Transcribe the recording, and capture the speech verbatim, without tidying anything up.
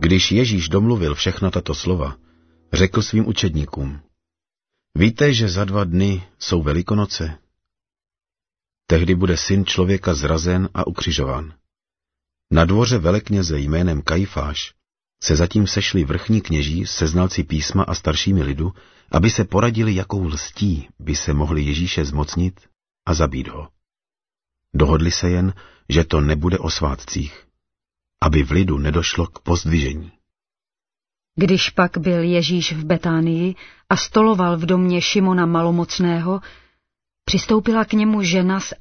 Když Ježíš domluvil všechna tato slova, řekl svým učedníkům: Víte, že za dva dny jsou Velikonoce? Tehdy bude Syn člověka zrazen a ukřižován. Na dvoře velekněze jménem Kajfáš se zatím sešli vrchní kněží se znalci písma a staršími lidu, aby se poradili, jakou lstí by se mohli Ježíše zmocnit a zabít ho. Dohodli se jen, že to nebude o svátcích, aby v lidu nedošlo k pozdvižení. Když pak byl Ježíš v Betánii a stoloval v domě Šimona Malomocného, přistoupila k němu žena z